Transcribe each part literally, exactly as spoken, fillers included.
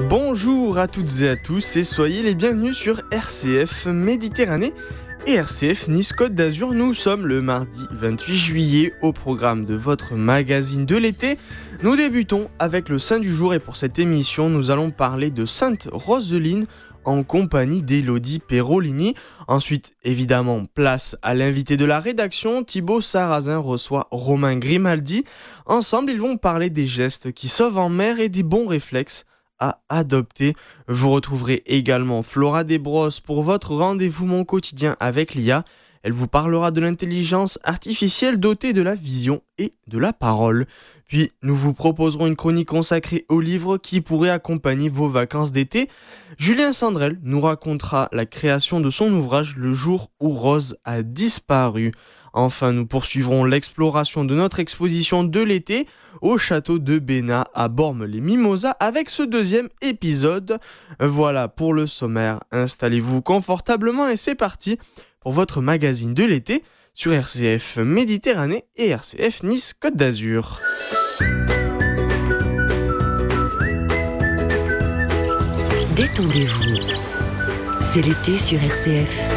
Bonjour à toutes et à tous et soyez les bienvenus sur R C F Méditerranée et R C F Nice Côte d'Azur. Nous sommes le mardi vingt-huit juillet au programme de votre magazine de l'été. Nous débutons avec le saint du jour et pour cette émission nous allons parler de Sainte Roseline en compagnie d'Élodie Perolini. Ensuite, évidemment, place à l'invité de la rédaction. Thibaut Sarrazin reçoit Romain Grimaldi. Ensemble, ils vont parler des gestes qui sauvent en mer et des bons réflexes à adopter. Vous retrouverez également Flora Desbrosses pour votre rendez-vous Mon Quotidien avec l'I A. Elle vous parlera de l'intelligence artificielle dotée de la vision et de la parole. Puis, nous vous proposerons une chronique consacrée aux livres qui pourraient accompagner vos vacances d'été. Julien Sandrel nous racontera la création de son ouvrage Le jour où Rose a disparu. Enfin, nous poursuivrons l'exploration de notre exposition de l'été au château de Bénat à Bormes-les-Mimosas avec ce deuxième épisode. Voilà pour le sommaire. Installez-vous confortablement et c'est parti pour votre magazine de l'été sur R C F Méditerranée et R C F Nice Côte d'Azur. Détendez-vous, c'est l'été sur R C F.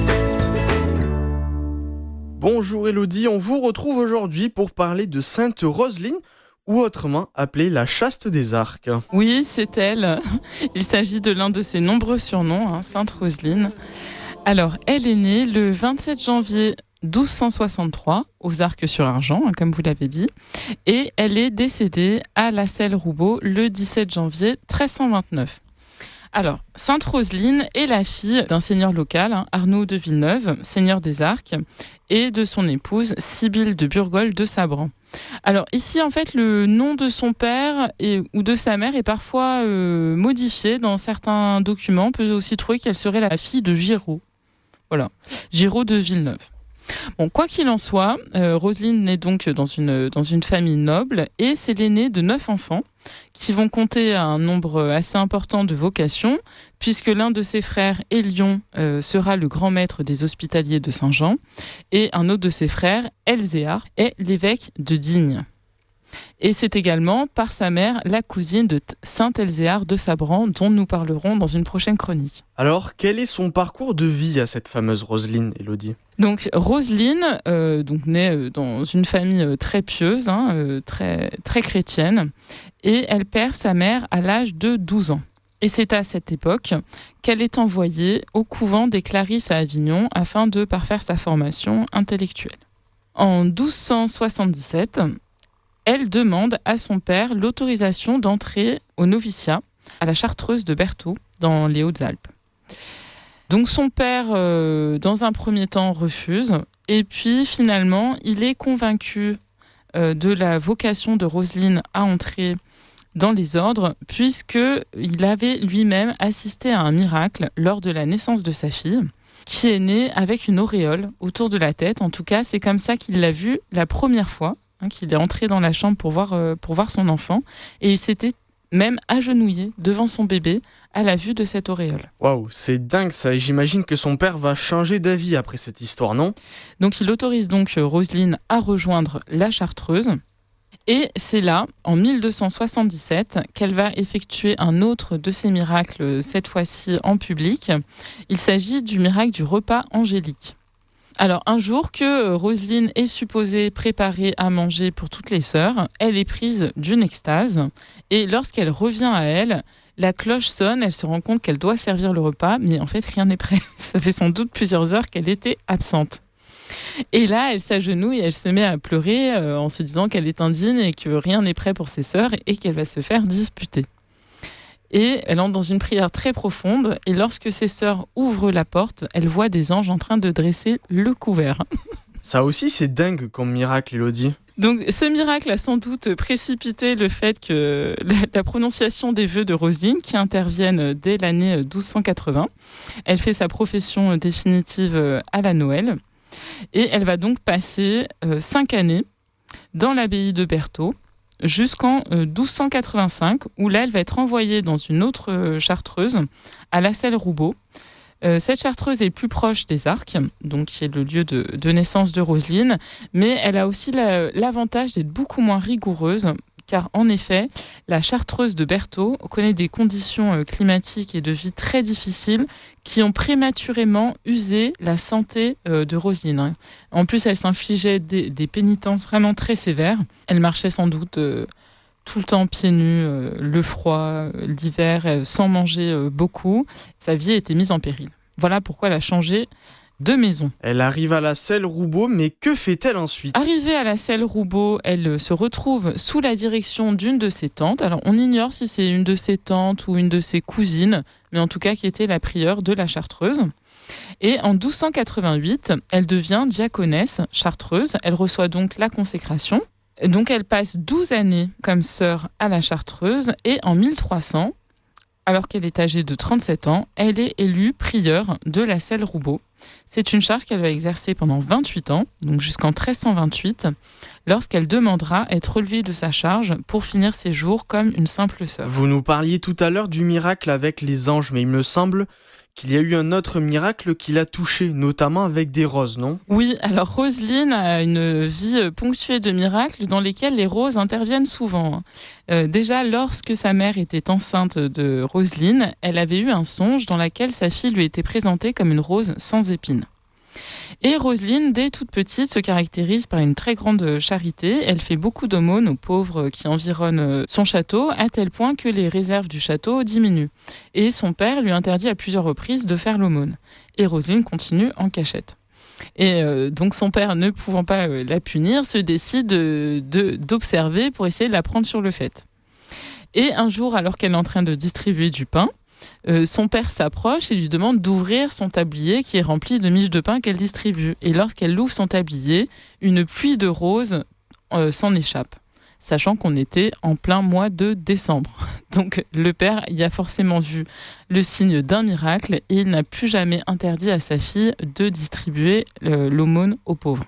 Bonjour Élodie, on vous retrouve aujourd'hui pour parler de Sainte Roseline, ou autrement appelée la chaste des arcs. Oui, c'est elle. Il s'agit de l'un de ses nombreux surnoms, hein, Sainte Roseline. Alors, elle est née le vingt-sept janvier douze cent soixante-trois aux Arcs-sur-Argent, hein, comme vous l'avez dit, et elle est décédée à La Selle-Roubaud le dix-sept janvier treize cent vingt-neuf. Alors, Sainte Roseline est la fille d'un seigneur local, hein, Arnaud de Villeneuve, seigneur des Arcs, et de son épouse, Sibylle de Burgol de Sabran. Alors ici, en fait, le nom de son père et, ou de sa mère est parfois euh, modifié dans certains documents. On peut aussi trouver qu'elle serait la fille de Giraud. Voilà, Giraud de Villeneuve. Bon, quoi qu'il en soit, euh, Roseline naît donc dans une, dans une famille noble et c'est l'aînée de neuf enfants qui vont compter un nombre assez important de vocations puisque l'un de ses frères, Élion, euh, sera le grand maître des hospitaliers de Saint-Jean et un autre de ses frères, Elzéar, est l'évêque de Digne. Et c'est également, par sa mère, la cousine de Saint Elzéar de Sabran, dont nous parlerons dans une prochaine chronique. Alors, quel est son parcours de vie à cette fameuse Roseline, Élodie ? Donc, Roseline, euh, donc, naît dans une famille très pieuse, hein, euh, très, très chrétienne, et elle perd sa mère à l'âge de douze ans. Et c'est à cette époque qu'elle est envoyée au couvent des Clarisses à Avignon afin de parfaire sa formation intellectuelle. En douze cent soixante-dix-sept, elle demande à son père l'autorisation d'entrer au noviciat à la Chartreuse de Berthaud, dans les Hautes-Alpes. Donc son père, euh, dans un premier temps, refuse, et puis finalement, il est convaincu euh, de la vocation de Roseline à entrer dans les ordres, puisqu'il avait lui-même assisté à un miracle lors de la naissance de sa fille, qui est née avec une auréole autour de la tête. En tout cas, c'est comme ça qu'il l'a vue la première fois. Hein, qu'il est entré dans la chambre pour voir, euh, pour voir son enfant et il s'était même agenouillé devant son bébé à la vue de cette auréole. Waouh, c'est dingue ça, et j'imagine que son père va changer d'avis après cette histoire, non ? Donc il autorise donc Roseline à rejoindre la Chartreuse et c'est là, en mille deux cent soixante-dix-sept, qu'elle va effectuer un autre de ses miracles, cette fois-ci en public. Il s'agit du miracle du repas angélique. Alors, un jour que Roseline est supposée préparer à manger pour toutes les sœurs, elle est prise d'une extase et lorsqu'elle revient à elle, la cloche sonne, elle se rend compte qu'elle doit servir le repas, mais en fait, rien n'est prêt. Ça fait sans doute plusieurs heures qu'elle était absente. Et là, elle s'agenouille et elle se met à pleurer euh, en se disant qu'elle est indigne et que rien n'est prêt pour ses sœurs et qu'elle va se faire disputer. Et elle entre dans une prière très profonde et lorsque ses sœurs ouvrent la porte, elle voit des anges en train de dresser le couvert. Ça aussi, c'est dingue comme miracle, Élodie. Donc ce miracle a sans doute précipité le fait que la, la prononciation des vœux de Roseline, qui interviennent dès l'année douze cent quatre-vingts, elle fait sa profession définitive à la Noël et elle va donc passer euh, cinq années dans l'abbaye de Berthaud, jusqu'en douze cent quatre-vingt-cinq, où là, elle va être envoyée dans une autre chartreuse, à La Selle-Roubaud. Euh, cette chartreuse est plus proche des Arcs, donc qui est le lieu de, de naissance de Roseline, mais elle a aussi la, l'avantage d'être beaucoup moins rigoureuse car en effet, la Chartreuse de Berthaud connaît des conditions climatiques et de vie très difficiles qui ont prématurément usé la santé de Roselyne. En plus, elle s'infligeait des, des pénitences vraiment très sévères. Elle marchait sans doute euh, tout le temps pieds nus, euh, le froid, l'hiver, euh, sans manger euh, beaucoup. Sa vie était mise en péril. Voilà pourquoi elle a changé de maison. Elle arrive à la Selle-Roubaud, mais que fait-elle ensuite ? Arrivée à la Selle-Roubaud, elle se retrouve sous la direction d'une de ses tantes. Alors, on ignore si c'est une de ses tantes ou une de ses cousines, mais en tout cas qui était la prieure de la Chartreuse. Et en douze cent quatre-vingt-huit, elle devient diaconesse chartreuse. Elle reçoit donc la consécration. Donc, elle passe douze années comme sœur à la Chartreuse. Et en mille trois cents, alors qu'elle est âgée de trente-sept ans, elle est élue prieure de la Selle-Roubaud. C'est une charge qu'elle va exercer pendant vingt-huit ans, donc jusqu'en treize cent vingt-huit, lorsqu'elle demandera à être relevée de sa charge pour finir ses jours comme une simple sœur. Vous nous parliez tout à l'heure du miracle avec les anges, mais il me semble qu'il y a eu un autre miracle qui l'a touchée, notamment avec des roses, non ? Oui, alors Roselyne a une vie ponctuée de miracles dans lesquels les roses interviennent souvent. Euh, déjà, lorsque sa mère était enceinte de Roselyne, elle avait eu un songe dans lequel sa fille lui était présentée comme une rose sans épines. Et Roselyne, dès toute petite, se caractérise par une très grande charité. Elle fait beaucoup d'aumônes aux pauvres qui environnent son château, à tel point que les réserves du château diminuent. Et son père lui interdit à plusieurs reprises de faire l'aumône. Et Roselyne continue en cachette. Et euh, donc son père, ne pouvant pas euh, la punir, se décide de, de, d'observer pour essayer de la prendre sur le fait. Et un jour, alors qu'elle est en train de distribuer du pain, Euh, son père s'approche et lui demande d'ouvrir son tablier qui est rempli de miches de pain qu'elle distribue. Et lorsqu'elle ouvre son tablier, une pluie de roses euh, s'en échappe, sachant qu'on était en plein mois de décembre. Donc le père y a forcément vu le signe d'un miracle et il n'a plus jamais interdit à sa fille de distribuer euh, l'aumône aux pauvres.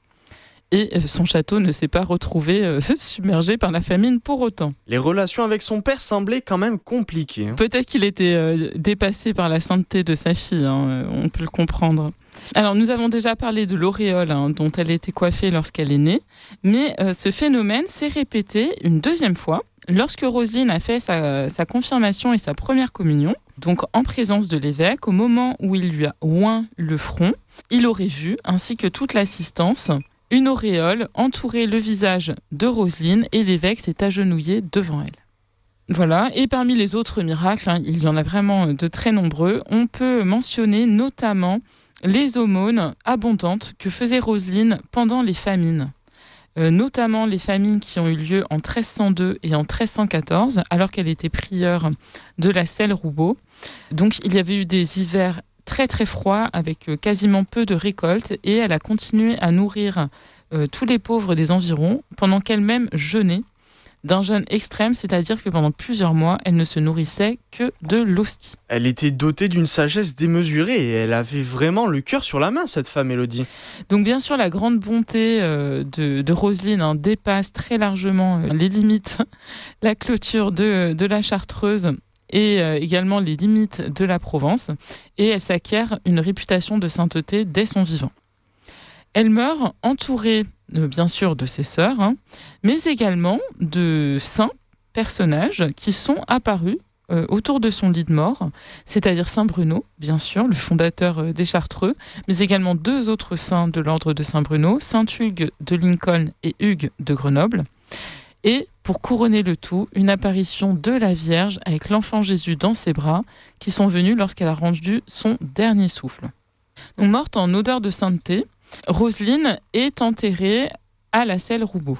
Et son château ne s'est pas retrouvé euh, submergé par la famine pour autant. Les relations avec son père semblaient quand même compliquées. Hein. Peut-être qu'il était euh, dépassé par la sainteté de sa fille, hein, on peut le comprendre. Alors, nous avons déjà parlé de l'auréole hein, dont elle était coiffée lorsqu'elle est née, mais euh, ce phénomène s'est répété une deuxième fois lorsque Roselyne a fait sa, sa confirmation et sa première communion, donc en présence de l'évêque, au moment où il lui a oint le front, il aurait vu, ainsi que toute l'assistance, une auréole entourait le visage de Roselyne et l'évêque s'est agenouillé devant elle. Voilà, et parmi les autres miracles, hein, il y en a vraiment de très nombreux, on peut mentionner notamment les aumônes abondantes que faisait Roselyne pendant les famines. Euh, notamment les famines qui ont eu lieu en treize cent deux et en treize cent quatorze, alors qu'elle était prieure de la Selle-Roubaud. Donc il y avait eu des hivers très très froid avec quasiment peu de récoltes et elle a continué à nourrir euh, tous les pauvres des environs pendant qu'elle-même jeûnait d'un jeûne extrême, c'est-à-dire que pendant plusieurs mois, elle ne se nourrissait que de l'hostie. Elle était dotée d'une sagesse démesurée et elle avait vraiment le cœur sur la main, cette femme, Élodie. Donc bien sûr, la grande bonté euh, de, de Roselyne hein, dépasse très largement euh, les limites, la clôture de, de la Chartreuse et euh, également les limites de la Provence, et elle s'acquiert une réputation de sainteté dès son vivant. Elle meurt entourée, euh, bien sûr, de ses sœurs, hein, mais également de saints personnages qui sont apparus euh, autour de son lit de mort, c'est-à-dire Saint Bruno, bien sûr, le fondateur euh, des Chartreux, mais également deux autres saints de l'ordre de Saint Bruno, Saint Hugues de Lincoln et Hugues de Grenoble. Et, pour couronner le tout, une apparition de la Vierge avec l'enfant Jésus dans ses bras, qui sont venus lorsqu'elle a rendu son dernier souffle. Donc, morte en odeur de sainteté, Roselyne est enterrée à la Selle-Roubaud.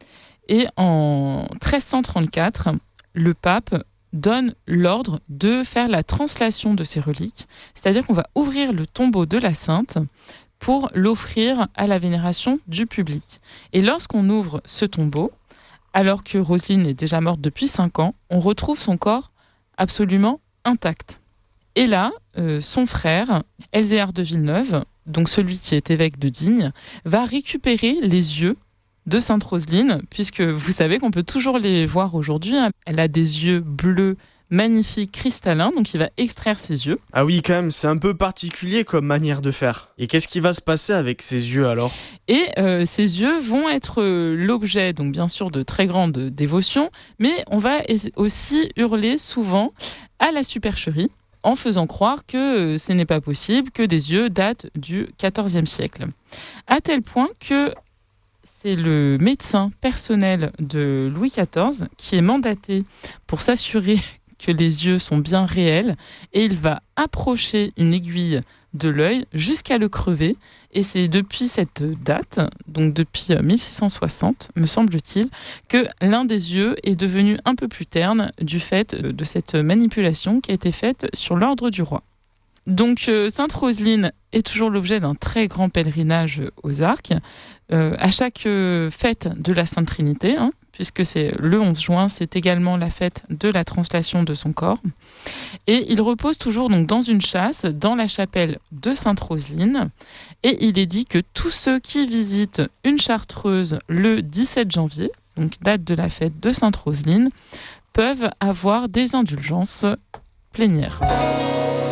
Et en treize cent trente-quatre, le pape donne l'ordre de faire la translation de ses reliques, c'est-à-dire qu'on va ouvrir le tombeau de la sainte pour l'offrir à la vénération du public. Et lorsqu'on ouvre ce tombeau, alors que Roselyne est déjà morte depuis cinq ans, on retrouve son corps absolument intact. Et là, euh, son frère, Elzéar de Villeneuve, donc celui qui est évêque de Digne, va récupérer les yeux de Sainte Roselyne, puisque vous savez qu'on peut toujours les voir aujourd'hui. Elle a des yeux bleus magnifique, cristallin, donc il va extraire ses yeux. Ah oui, quand même, c'est un peu particulier comme manière de faire. Et qu'est-ce qui va se passer avec ces yeux alors ? Et euh, ces yeux vont être euh, l'objet, donc bien sûr, de très grande dévotion, mais on va aussi hurler souvent à la supercherie, en faisant croire que ce n'est pas possible, que des yeux datent du quatorzième siècle. À tel point que c'est le médecin personnel de Louis quatorze qui est mandaté pour s'assurer que les yeux sont bien réels, et il va approcher une aiguille de l'œil jusqu'à le crever. Et c'est depuis cette date, donc depuis mille six cent soixante, me semble-t-il, que l'un des yeux est devenu un peu plus terne du fait de cette manipulation qui a été faite sur l'ordre du roi. Donc euh, Sainte-Roseline est toujours l'objet d'un très grand pèlerinage aux Arcs, euh, à chaque euh, fête de la Sainte Trinité, hein, puisque c'est le onze juin, c'est également la fête de la translation de son corps. Et il repose toujours donc dans une châsse, dans la chapelle de Sainte-Roseline. Et il est dit que tous ceux qui visitent une chartreuse le dix-sept janvier, donc date de la fête de Sainte-Roseline, peuvent avoir des indulgences plénières.